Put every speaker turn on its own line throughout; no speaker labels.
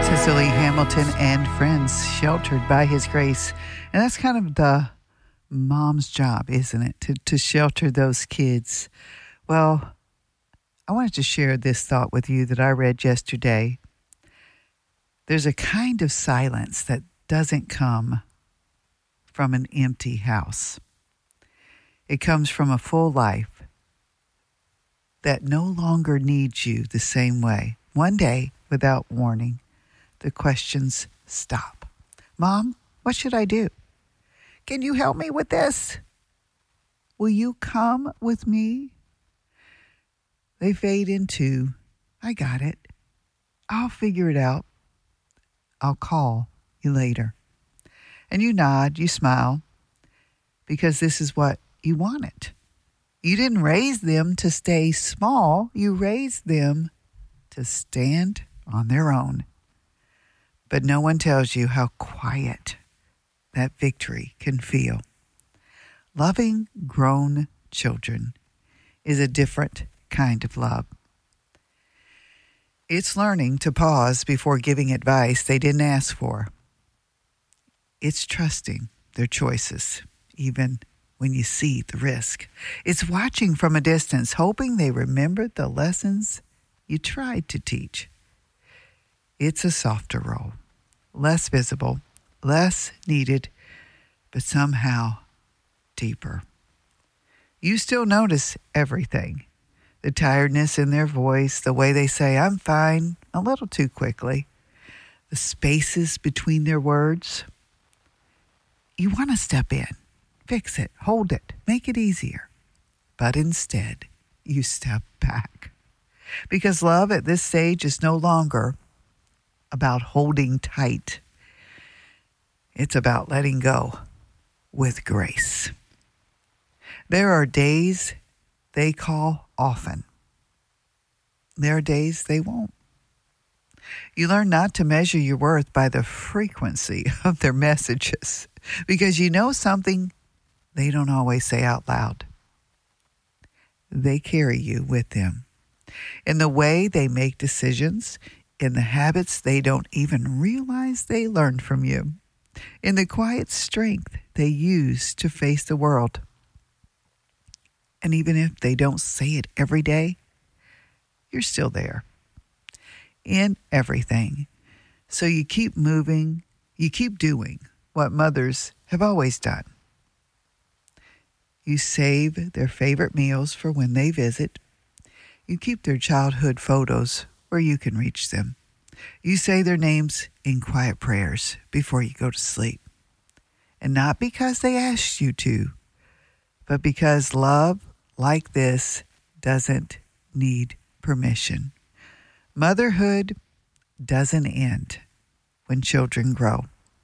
Cicely Hamilton and Friends, Sheltered by His Grace. And that's kind of the mom's job, isn't it? To shelter those kids. Well, I wanted to share this thought with you that I read yesterday. There's a kind of silence that doesn't come from an empty house. It comes from a full life that no longer needs you the same way. One day, without warning, the questions stop. Mom, what should I do? Can you help me with this? Will you come with me? They fade into, I got it. I'll figure it out. I'll call you later. And you nod, you smile, because this is what you wanted. You didn't raise them to stay small. You raised them to stand on their own. But no one tells you how quiet that victory can feel. Loving grown children is a different kind of love. It's learning to pause before giving advice they didn't ask for. It's trusting their choices, even when you see the risk. It's watching from a distance, hoping they remembered the lessons you tried to teach. It's a softer role, less visible, less needed, but somehow deeper. You still notice everything. The tiredness in their voice, the way they say, I'm fine, a little too quickly. The spaces between their words. You want to step in, fix it, hold it, make it easier. But instead, you step back. Because love at this stage is no longer about holding tight. It's about letting go with grace. There are days they call often. There are days they won't. You learn not to measure your worth by the frequency of their messages because you know something they don't always say out loud. They carry you with them in the way they make decisions, in the habits they don't even realize they learned from you, in the quiet strength they use to face the world. And even if they don't say it every day, you're still there in everything. So you keep moving, you keep doing what mothers have always done. You save their favorite meals for when they visit. You keep their childhood photos where you can reach them. You say their names in quiet prayers before you go to sleep. And not because they asked you to, but because love like this doesn't need permission. Motherhood doesn't end when children grow.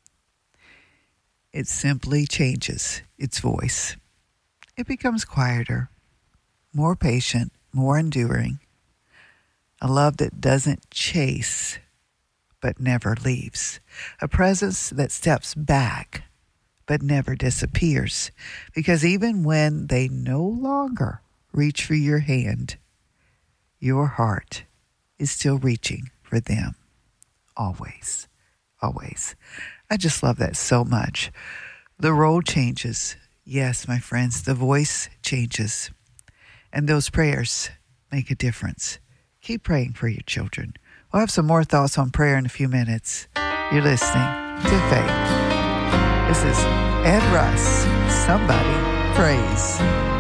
It simply changes its voice. It becomes quieter, more patient, more enduring. A love that doesn't chase, but never leaves. A presence that steps back, but never disappears. Because even when they no longer reach for your hand, your heart is still reaching for them. Always, always. I just love that so much. The role changes. Yes, my friends, the voice changes. And those prayers make a difference. Keep praying for your children. We'll have some more thoughts on prayer in a few minutes. You're listening to Faith. This is Ed Russ. Somebody praise.